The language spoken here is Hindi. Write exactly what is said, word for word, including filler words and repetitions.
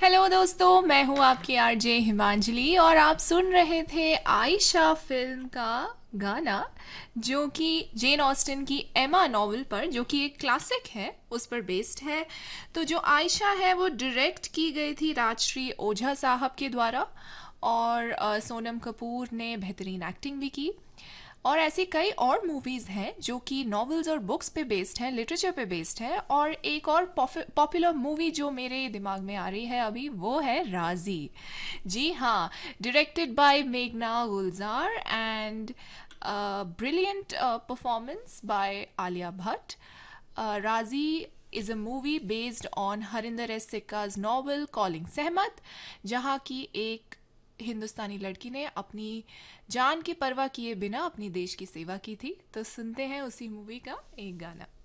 हेलो दोस्तों, मैं हूँ आपकी आरजे हिमांजलि और आप सुन रहे थे आयशा फिल्म का गाना जो कि जेन ऑस्टिन की एमा नॉवल पर, जो कि एक क्लासिक है, उस पर बेस्ड है। तो जो आयशा है वो डायरेक्ट की गई थी राजश्री ओझा साहब के द्वारा और अ, सोनम कपूर ने बेहतरीन एक्टिंग भी की। और ऐसी कई और मूवीज़ हैं जो कि नॉवेल्स और बुक्स पे बेस्ड हैं, लिटरेचर पे बेस्ड है। और एक और पॉपुलर मूवी जो मेरे दिमाग में आ रही है अभी वो है राजी। जी हाँ, डायरेक्टेड बाय मेघना गुलजार and brilliant performance by Alia Bhatt. राजी is a movie based on Harinder S सिक्का's novel calling सहमत, जहाँ की एक हिंदुस्तानी लड़की ने अपनी जान की परवाह किए बिना अपनी देश की सेवा की थी। तो सुनते हैं उसी मूवी का एक गाना।